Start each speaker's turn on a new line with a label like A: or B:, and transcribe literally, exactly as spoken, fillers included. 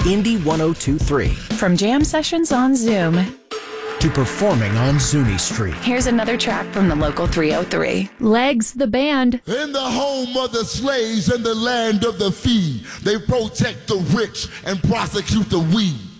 A: Indy one oh two point three.
B: From jam sessions on Zoom
A: to performing on Zuni Street.
B: Here's another track from the local three oh three. Legs the band.
C: In the home of the slaves and the land of the free, they protect the rich and prosecute the weak.